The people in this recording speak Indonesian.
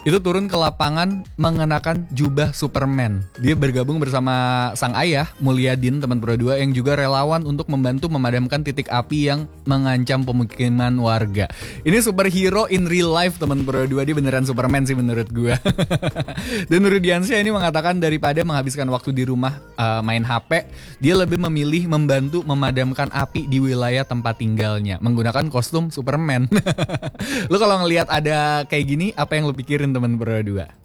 Itu turun ke lapangan mengenakan jubah Superman. Dia bergabung bersama sang ayah, Mulyadin, teman Pro 2, yang juga relawan untuk membantu memadamkan titik api yang mengancam pemukiman warga. Ini superhero in real life, teman Pro 2. Dia beneran Superman sih menurut gue. Dan Rudiansyah ini mengatakan daripada menghabiskan waktu di rumah main HP, dia lebih memilih membantu memadamkan api di wilayah tempat tinggalnya menggunakan kostum Superman. Lu kalau ngelihat ada kayak gini, apa yang lu pikirin, teman Pro 2?